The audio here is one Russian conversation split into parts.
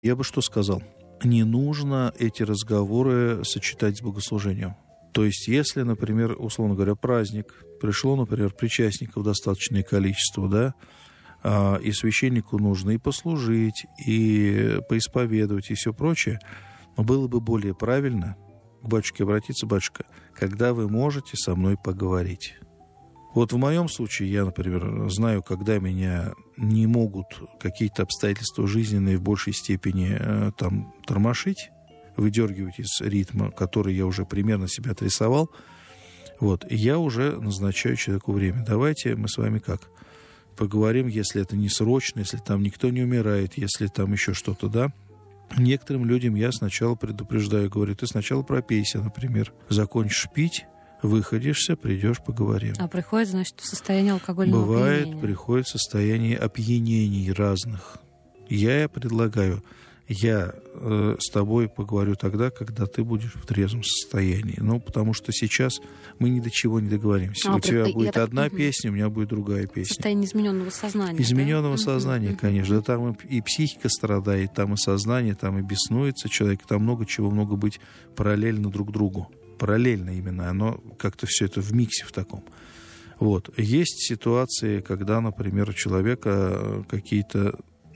Я бы что сказал? Не нужно эти разговоры сочетать с богослужением. То есть, если, например, условно говоря, праздник, пришло, например, причастников достаточное количество, да, и священнику нужно и послужить, и поисповедовать, и все прочее, но было бы более правильно к батюшке обратиться: батюшка, когда вы можете со мной поговорить? Вот в моем случае я, например, знаю, когда меня не могут какие-то обстоятельства жизненные в большей степени там тормошить, выдергивать из ритма, который я уже примерно себя отрисовал, вот, я уже назначаю человеку время. Давайте мы с вами как? Поговорим, если это не срочно, если там никто не умирает, если там еще что-то, да. Некоторым людям я сначала предупреждаю, говорю: ты сначала пропейся, например, закончишь пить, выходишься, придешь, поговорим. А приходит, значит, в состоянии алкогольного опьянения? Бывает, приходит в состояние опьянений разных. Я предлагаю: я с тобой поговорю тогда, когда ты будешь в трезвом состоянии. Ну, потому что сейчас мы ни до чего не договоримся. У тебя будет одна песня, у меня будет другая песня. Состояние измененного сознания. Измененного сознания, конечно. Да, там и психика страдает, там и сознание, там и беснуется человек, там много чего, много быть параллельно друг другу. Параллельно именно, оно как-то все это в миксе в таком. Вот. Есть ситуации, когда, например, у человека какие-то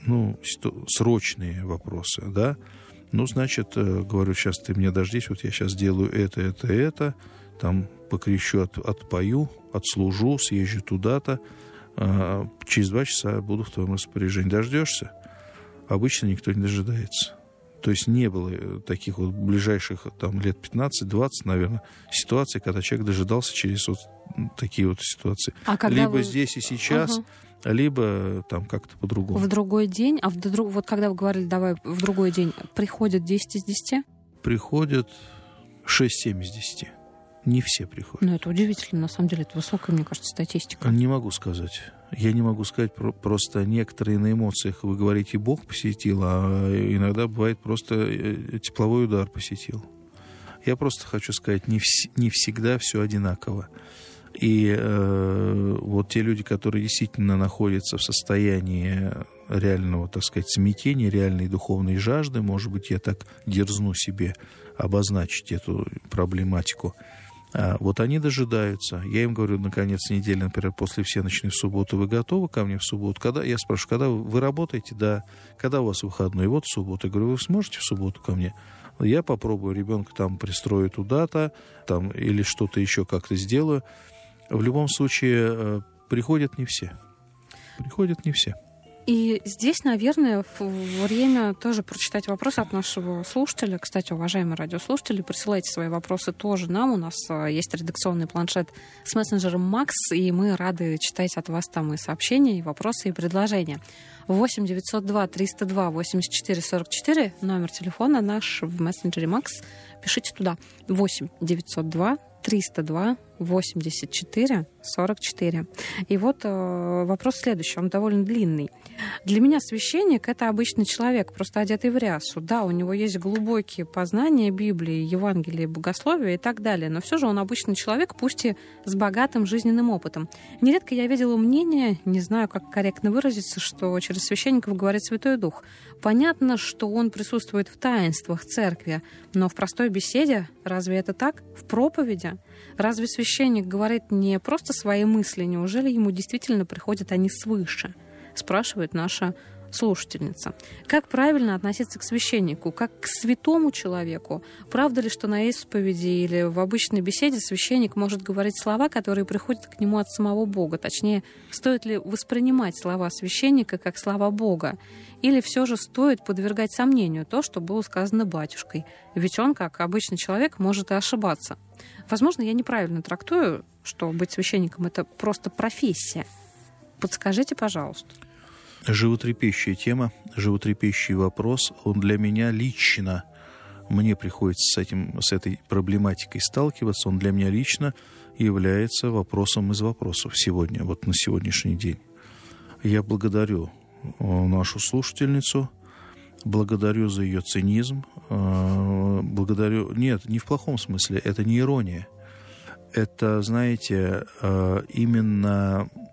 срочные вопросы, да, значит, говорю: сейчас ты меня дождись, вот я сейчас делаю это, там покрещу, отпою, отслужу, съезжу туда-то, через 2 часа буду в твоем распоряжении. Дождешься? Обычно никто не дожидается. То есть не было таких вот ближайших там лет 15-20, наверное, ситуаций, когда человек дожидался через вот такие вот ситуации. Либо здесь и сейчас, либо там как-то по-другому. В другой день, вот когда вы говорили, давай в другой день, приходят 10 из 10? Приходят 6-7 из 10. Не все приходят. Ну, это удивительно, на самом деле, это высокая, мне кажется, статистика. Не могу сказать. Я не могу сказать, просто некоторые на эмоциях, вы говорите, Бог посетил, а иногда бывает просто тепловой удар посетил. Я просто хочу сказать, не всегда все одинаково. И вот те люди, которые действительно находятся в состоянии реального, так сказать, смятения, реальной духовной жажды, может быть, я так дерзну себе обозначить эту проблематику, вот они дожидаются. Я им говорю на конец недели, например, после всеночной субботы: вы готовы ко мне в субботу? Я спрашиваю: когда вы работаете? Да. Когда у вас выходной? Вот в субботу. Я говорю: вы сможете в субботу ко мне? Я попробую, ребенка там пристрою туда-то, там, или что-то еще как-то сделаю. В любом случае, приходят не все. Приходят не все. И здесь, наверное, время тоже прочитать вопросы от нашего слушателя. Кстати, уважаемые радиослушатели, присылайте свои вопросы тоже нам. У нас есть редакционный планшет с мессенджером Макс, и мы рады читать от вас там и сообщения, и вопросы, и предложения. 8 902 302 84 44, номер телефона наш в мессенджере Макс. Пишите туда. 8 902 302 84 44. И вот вопрос следующий, он довольно длинный. Для меня священник — это обычный человек, просто одетый в рясу. Да, у него есть глубокие познания Библии, Евангелия, богословия и так далее, но все же он обычный человек, пусть и с богатым жизненным опытом. Нередко я видела мнение, не знаю, как корректно выразиться, что через священников говорит Святой Дух. Понятно, что он присутствует в таинствах церкви, но в простой беседе разве это так? В проповеди? Разве священник говорит не просто свои мысли? Неужели ему действительно приходят они свыше? Спрашивает наша слушательница. Как правильно относиться к священнику, как к святому человеку? Правда ли, что на исповеди или в обычной беседе священник может говорить слова, которые приходят к нему от самого Бога? Точнее, стоит ли воспринимать слова священника как слова Бога? Или все же стоит подвергать сомнению то, что было сказано батюшкой? Ведь он, как обычный человек, может и ошибаться. Возможно, я неправильно трактую, что быть священником — это просто профессия. Подскажите, пожалуйста. Животрепещущая тема, животрепещущий вопрос. Он для меня лично, мне приходится с этой проблематикой сталкиваться, он для меня лично является вопросом из вопросов сегодня, вот на сегодняшний день. Я благодарю нашу слушательницу, благодарю за ее цинизм, благодарю... Нет, не в плохом смысле, это не ирония. Это, знаете, именно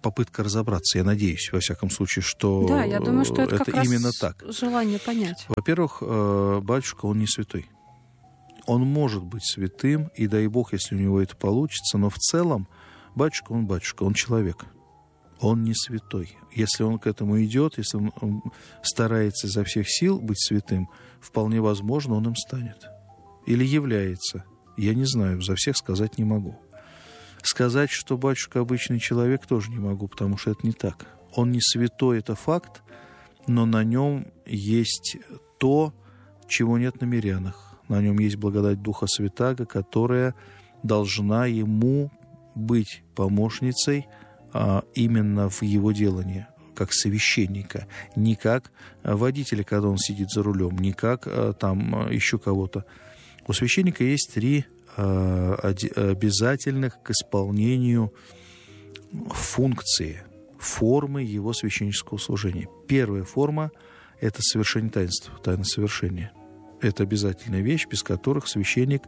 попытка разобраться, я надеюсь, во всяком случае, что, да, я думаю, что это как именно раз так. Желание понять. Во-первых, батюшка, он не святой. Он может быть святым, и дай Бог, если у него это получится, но в целом батюшка, он человек. Он не святой. Если он к этому идет, если он старается изо всех сил быть святым, вполне возможно, он им станет. Или является. Я не знаю, за всех сказать не могу. Сказать, что батюшка обычный человек, тоже не могу, потому что это не так. Он не святой, это факт, но на нем есть то, чего нет на мирянах. На нем есть благодать Духа Святаго, которая должна ему быть помощницей именно в его делании, как священника, не как водителя, когда он сидит за рулем, не как там еще кого-то. У священника есть 3 обязательных к исполнению функции, формы его священнического служения. Первая форма – это совершение таинств, тайна совершения. Это обязательная вещь, без которых священник,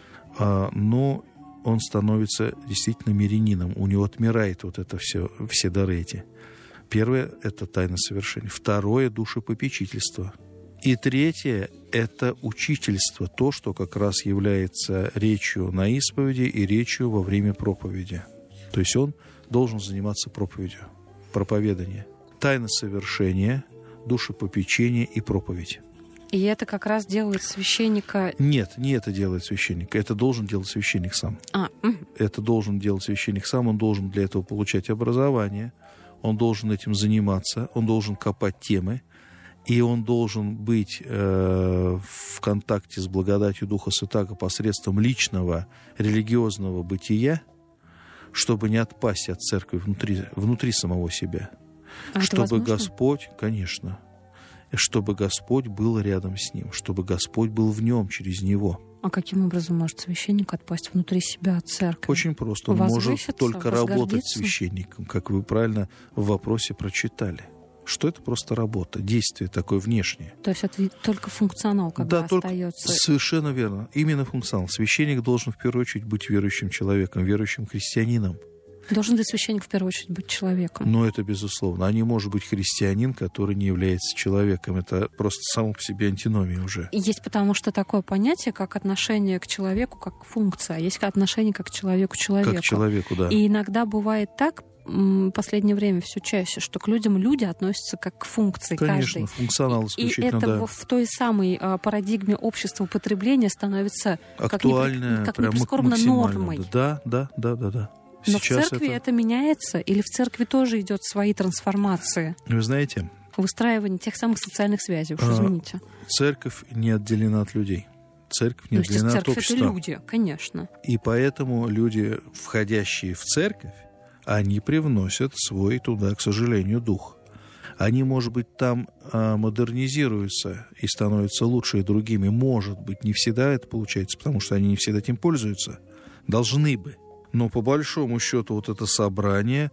он становится действительно мирянином. У него отмирает вот это все дары эти. Первое – это тайна совершения. Второе – душепопечительство. И третье – это учительство, то, что как раз является речью на исповеди и речью во время проповеди. То есть он должен заниматься проповедью, проповеданием. Тайна совершения, душепопечение и проповедь. И это как раз делает священника... Нет, не это делает священник. Это должен делать священник сам. Это должен делать священник сам. Он должен для этого получать образование. Он должен этим заниматься. Он должен копать темы. И он должен быть в контакте с благодатью Духа Святаго посредством личного религиозного бытия, чтобы не отпасть от церкви внутри самого себя. Чтобы Господь, конечно... чтобы Господь был рядом с ним, чтобы Господь был в нем, через него. А каким образом может священник отпасть внутри себя от церкви? Очень просто. Он может только работать священником, как вы правильно в вопросе прочитали. Что это просто работа, действие такое внешнее. То есть это только функционал как бы остается? Совершенно верно. Именно функционал. Священник должен в первую очередь быть верующим человеком, верующим христианином. Должен ли священник в первую очередь быть человеком? Ну, это безусловно. А не может быть христианин, который не является человеком. Это просто само по себе антиномия уже. Есть потому что такое понятие, как отношение к человеку, как функция. Есть отношение как к человеку. Как к человеку, да. И иногда бывает так, в последнее время все чаще, что к людям люди относятся как к функции. Конечно, каждый. функционал исключительно, и это да. в той самой парадигме общества потребления становится актуально, как ни прискорбно нормой. Да. Но сейчас в церкви это меняется? Или в церкви тоже идет свои трансформации? Вы знаете... Выстраивание тех самых социальных связей, уж извините. Церковь не отделена от людей. Церковь не отделена от общества. Это люди, конечно. И поэтому люди, входящие в церковь, они привносят свой туда, к сожалению, дух. Они, может быть, там модернизируются и становятся лучше и другими. Может быть, не всегда это получается, потому что они не всегда этим пользуются. Должны бы. Но по большому счету вот это собрание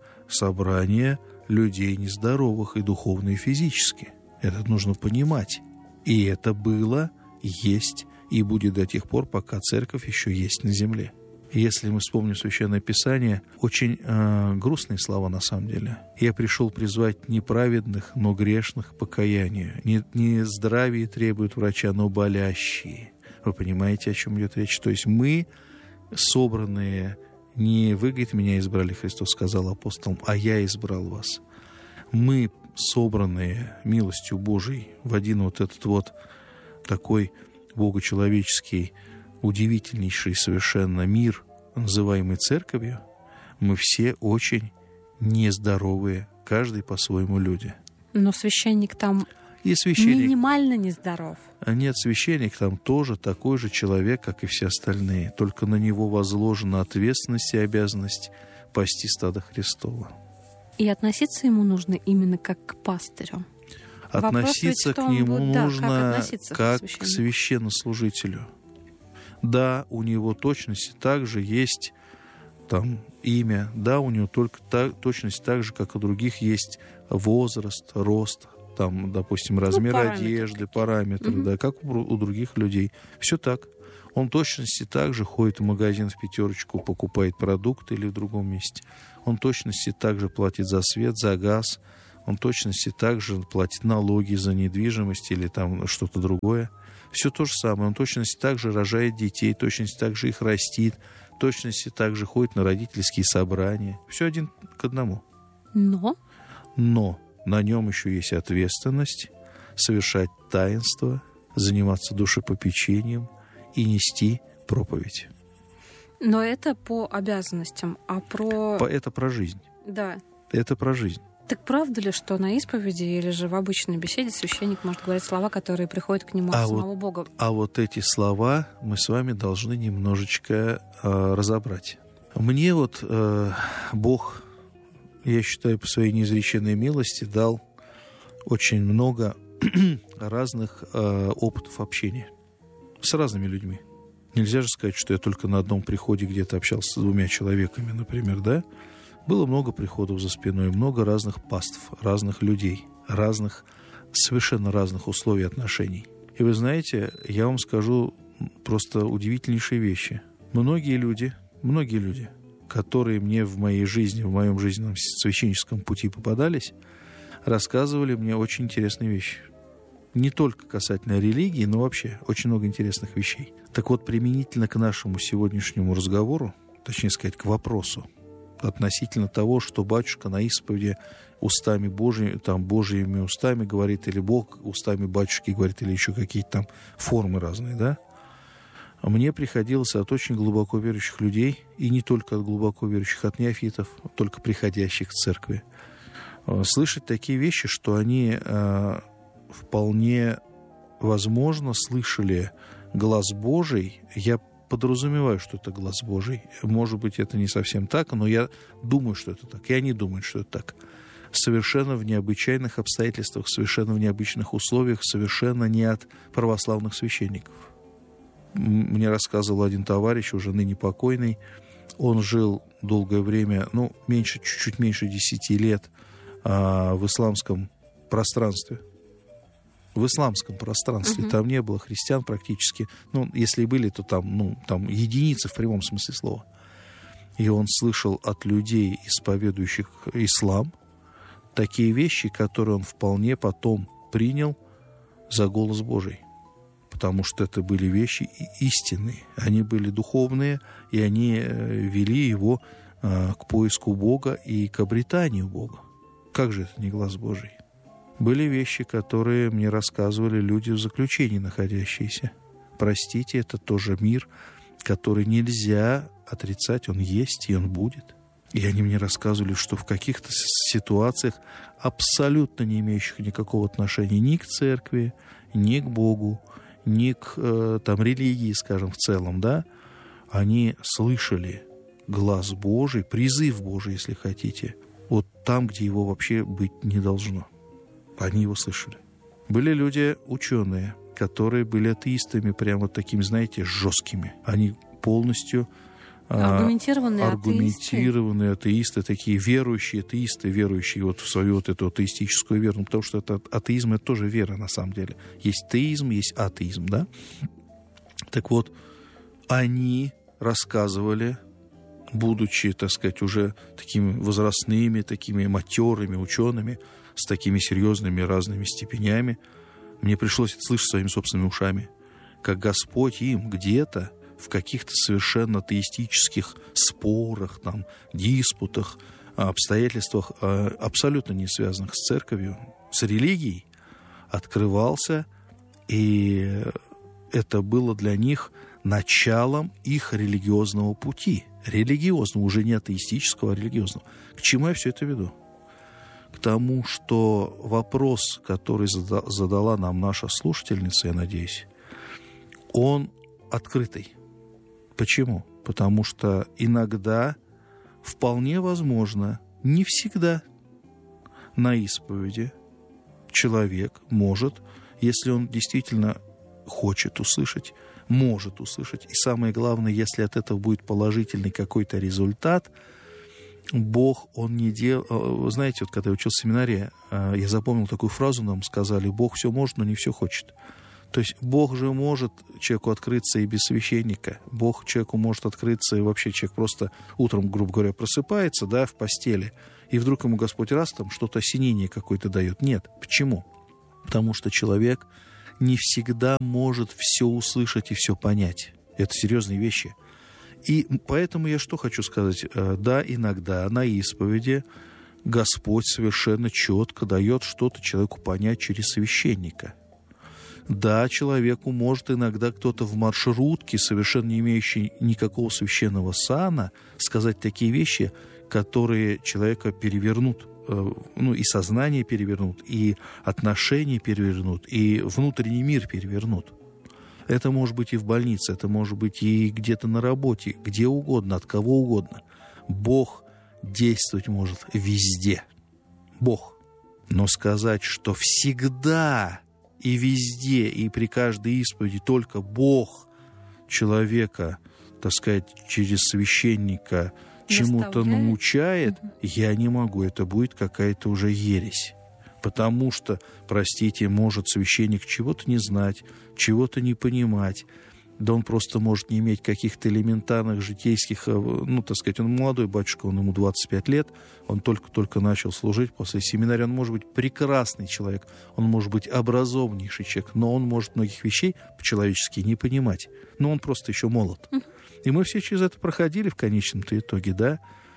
людей нездоровых и духовно, и физически. Это нужно понимать. И это было, есть и будет до тех пор, пока церковь еще есть на земле. Если мы вспомним Священное Писание, очень грустные слова на самом деле. «Я пришел призвать не праведных, но грешных к покаянию. Не здравие требуют врача, но болящие». Вы понимаете, о чем идет речь? То есть мы, собранные, не вы, говорит, меня избрали, Христос сказал апостолам, а я избрал вас. Мы, собранные милостью Божией в один вот этот вот такой богочеловеческий, удивительнейший совершенно мир, называемый церковью, мы все очень нездоровые, каждый по-своему люди. Но священник там минимально нездоров. Нет, священник там тоже такой же человек, как и все остальные. Только на него возложена ответственность и обязанность пасти стадо Христова. И относиться ему нужно именно как к пастырю. Относиться к нему нужно как к священнослужителю. Да, у него точности также есть там имя, да, у него только точность так же, как у других есть возраст, рост, там, допустим, размер одежды, параметры, да, как у других людей. Все так. Он в точности также ходит в магазин в пятерочку, покупает продукты или в другом месте. Он в точности также платит за свет, за газ. Он в точности также платит налоги за недвижимость или там что-то другое. Все то же самое. Он в точности также рожает детей, в точности также их растит, в точности также ходит на родительские собрания. Все один к одному. Но на нем еще есть ответственность совершать таинство, заниматься душепопечением и нести проповедь. Но это по обязанностям, Это про жизнь. Да. Это про жизнь. Так правда ли, что на исповеди или же в обычной беседе священник может говорить слова, которые приходят к нему от самого Бога? А вот эти слова мы с вами должны немножечко разобрать. Мне Бог, я считаю, по своей неизреченной милости дал очень много разных опытов общения с разными людьми. Нельзя же сказать, что я только на одном приходе где-то общался с 2 человеками, например, да? Было много приходов за спиной, много разных паств, разных людей, совершенно разных условий отношений. И вы знаете, я вам скажу просто удивительнейшие вещи. Многие люди, которые мне в моей жизни, в моем жизненном священническом пути попадались, рассказывали мне очень интересные вещи. Не только касательно религии, но вообще очень много интересных вещей. Так вот, применительно к нашему сегодняшнему разговору, точнее сказать, к вопросу, относительно того, что батюшка на исповеди устами Божьими, там, Божьими устами говорит, или Бог устами батюшки говорит, или еще какие-то там формы разные, да? Мне приходилось от очень глубоко верующих людей, и не только от глубоко верующих, от неофитов, только приходящих в церкви, слышать такие вещи, что они вполне возможно слышали глас Божий. Я подразумеваю, что это глас Божий. Может быть, это не совсем так, но я думаю, что это так. И они думают, что это так. Совершенно в необычайных обстоятельствах, совершенно в необычных условиях, совершенно не от православных священников. Мне рассказывал один товарищ, уже ныне покойный. Он жил долгое время, чуть меньше 10 лет в исламском пространстве. Там не было христиан практически. Если и были, то там единицы в прямом смысле слова. И он слышал от людей, исповедующих ислам, такие вещи, которые он вполне потом принял за голос Божий. Потому что это были вещи истинные. Они были духовные, и они вели его к поиску Бога и к обретанию Бога. Как же это не глас Божий? Были вещи, которые мне рассказывали люди в заключении находящиеся. Простите, это тоже мир, который нельзя отрицать, он есть и он будет. И они мне рассказывали, что в каких-то ситуациях, абсолютно не имеющих никакого отношения ни к церкви, ни к Богу, ни к религии, скажем, в целом, да, они слышали глас Божий, призыв Божий, если хотите, вот там, где его вообще быть не должно. Они его слышали. Были люди ученые, которые были атеистами, прямо такими, знаете, жесткими. Они полностью аргументированные атеисты, такие верующие атеисты, верующие вот в свою вот эту атеистическую веру. Потому что атеизм — это тоже вера, на самом деле. Есть теизм, есть атеизм, да? Так вот, они рассказывали, будучи, так сказать, уже такими возрастными, такими матерыми учеными, с такими серьезными разными степенями, мне пришлось это слышать своими собственными ушами, как Господь им где-то в каких-то совершенно атеистических спорах, диспутах, обстоятельствах, абсолютно не связанных с церковью, с религией, открывался, и это было для них началом их религиозного пути. Религиозного, уже не атеистического, а религиозного. К чему я все это веду? К тому, что вопрос, который задала нам наша слушательница, я надеюсь, он открытый. Почему? Потому что иногда, вполне возможно, не всегда на исповеди человек может, если он действительно хочет услышать, может услышать. И самое главное, если от этого будет положительный какой-то результат, Бог, он не делал... Вы знаете, вот когда я учился в семинарии, я запомнил такую фразу, нам сказали: Бог все может, но не все хочет. То есть Бог же может человеку открыться и без священника. Бог человеку может открыться, и вообще человек просто утром, грубо говоря, просыпается, да, в постели, и вдруг ему Господь раз там что-то осенение какое-то дает. Нет. Почему? Потому что человек не всегда может все услышать и все понять. Это серьезные вещи. И поэтому я что хочу сказать? Да, иногда на исповеди Господь совершенно четко дает что-то человеку понять через священника. Да, человеку может иногда кто-то в маршрутке, совершенно не имеющий никакого священного сана, сказать такие вещи, которые человека перевернут, и сознание перевернут, и отношения перевернут, и внутренний мир перевернут. Это может быть и в больнице, это может быть и где-то на работе, где угодно, от кого угодно. Бог действовать может везде. Бог. Но сказать, что всегда и везде, и при каждой исповеди только Бог человека, так сказать, через священника чему-то научает, я не могу. Это будет какая-то уже ересь. Потому что, простите, может священник чего-то не знать, чего-то не понимать. Да он просто может не иметь каких-то элементарных житейских, так сказать, он молодой батюшка, ему 25 лет, он только-только начал служить после семинария, он может быть прекрасный человек, он может быть образованнейший человек, но он может многих вещей по-человечески не понимать. Но он просто еще молод. И мы все через это проходили в конечном-то итоге, да?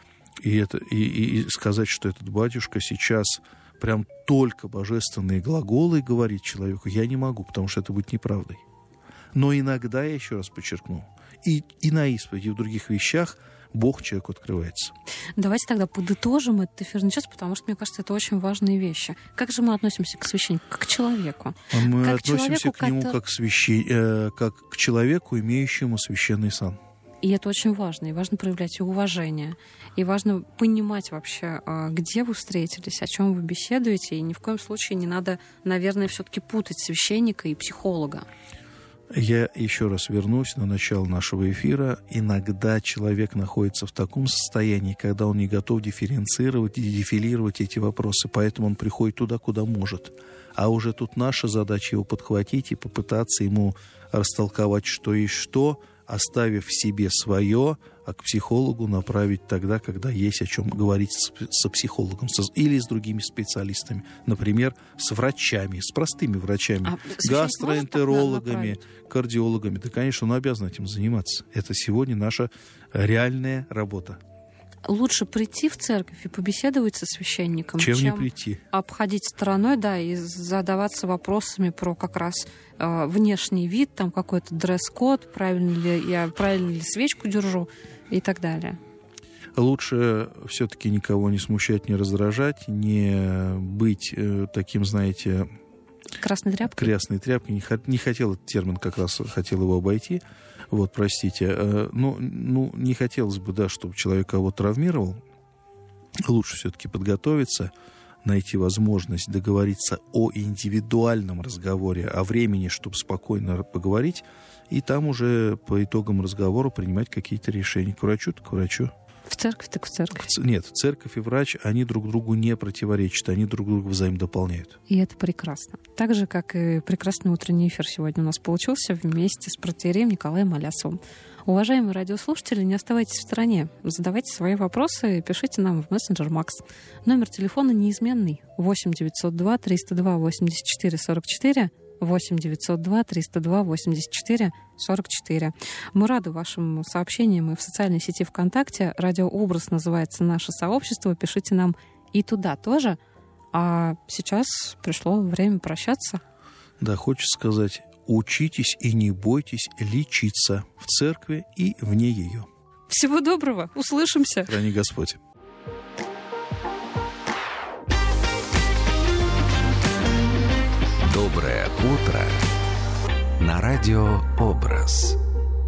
И сказать, что этот батюшка сейчас прям только божественные глаголы говорит человеку, я не могу, потому что это будет неправдой. Но иногда, я еще раз подчеркну, и на исповеди, и в других вещах Бог человеку открывается. Давайте тогда подытожим этот эфирный час, потому что, мне кажется, это очень важные вещи. Как же мы относимся к священнику, как к человеку? Мы относимся к нему как к человеку, имеющему священный сан. И это очень важно. И важно проявлять уважение. И важно понимать вообще, где вы встретились, о чем вы беседуете. И ни в коем случае не надо, наверное, все-таки путать священника и психолога. Я еще раз вернусь на начало нашего эфира. Иногда человек находится в таком состоянии, когда он не готов дифференцировать и дефилировать эти вопросы, поэтому он приходит туда, куда может. А уже тут наша задача его подхватить и попытаться ему растолковать, что есть что, оставив в себе свое, а к психологу направить тогда, когда есть о чем говорить со психологом или с другими специалистами. Например, с врачами, с простыми врачами, гастроэнтерологами, кардиологами. Да, конечно, он обязан этим заниматься. Это сегодня наша реальная работа. Лучше прийти в церковь и побеседовать со священником, чем не прийти. Обходить стороной, да, и задаваться вопросами про как раз внешний вид, там какой-то дресс-код, правильно ли свечку держу и так далее. Лучше все-таки никого не смущать, не раздражать, не быть таким, знаете... Красной тряпкой? Красной тряпкой. Не хотел этот термин, как раз хотел его обойти. Вот, простите. Не хотелось бы, да, чтобы человек кого-то травмировал. Лучше все-таки подготовиться, найти возможность договориться о индивидуальном разговоре, о времени, чтобы спокойно поговорить, и там уже по итогам разговора принимать какие-то решения. К врачу, так к врачу. В церковь, так в церковь. Нет, церковь и врач, они друг другу не противоречат, они друг друга взаимодополняют. И это прекрасно. Так же, как и прекрасный утренний эфир сегодня у нас получился вместе с протоиереем Николаем Алясовым. Уважаемые радиослушатели, не оставайтесь в стороне. Задавайте свои вопросы, пишите нам в мессенджер Макс. Номер телефона неизменный 8 902 302 84 44 8 902 302 84 44. Мы рады вашим сообщениям и в социальной сети ВКонтакте. Радиообраз называется наше сообщество. Пишите нам и туда тоже. А сейчас пришло время прощаться. Да, хочется сказать, учитесь и не бойтесь лечиться в церкви и вне ее. Всего доброго. Услышимся. Храни Господь. Доброе утро на радио «Образ».